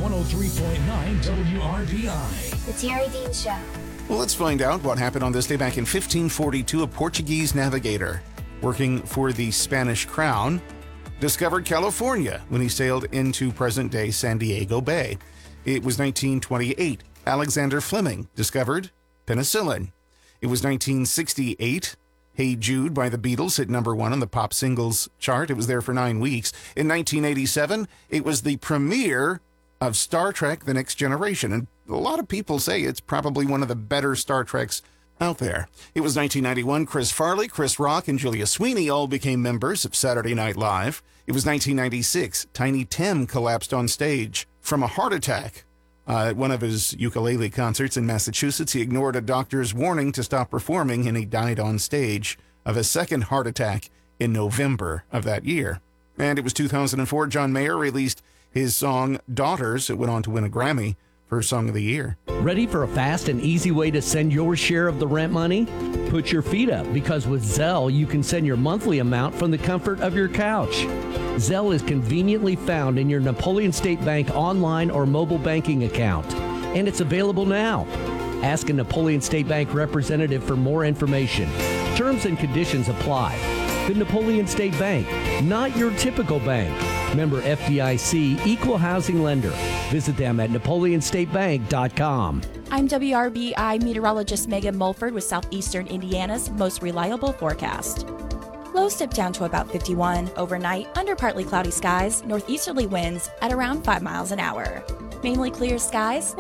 103.9 WRBI. The Terry Dean Show. Well, let's find out what happened on this day back in 1542. A Portuguese navigator working for the Spanish crown discovered California when he sailed into present-day San Diego Bay. It was 1928. Alexander Fleming discovered penicillin. It was 1968. Hey Jude by the Beatles hit number 1 on the pop singles chart. It was there for 9 weeks. In 1987, it was the premiere of Star Trek: The Next Generation. And a lot of people say it's probably one of the better Star Treks out there. It was 1991. Chris Farley, Chris Rock, and Julia Sweeney all became members of Saturday Night Live. It was 1996. Tiny Tim collapsed on stage from a heart attack. At one of his ukulele concerts in Massachusetts, he ignored a doctor's warning to stop performing, and he died on stage of a second heart attack in November of that year. And it was 2004. John Mayer released his song Daughters. It went on to win a Grammy for Song of the Year. Ready for a fast and easy way to send your share of the rent money? Put your feet up, because with Zelle, you can send your monthly amount from the comfort of your couch. Zelle is conveniently found in your Napoleon State Bank online or mobile banking account, and it's available now. Ask a Napoleon State Bank representative for more information. Terms and conditions apply. The Napoleon State Bank, not your typical bank. Member FDIC, equal housing lender. Visit them at NapoleonStateBank.com. I'm WRBI meteorologist Megan Mulford with Southeastern Indiana's most reliable forecast. Lows dip down to about 51. Overnight, under partly cloudy skies, northeasterly winds at around 5 miles an hour. Mainly clear skies.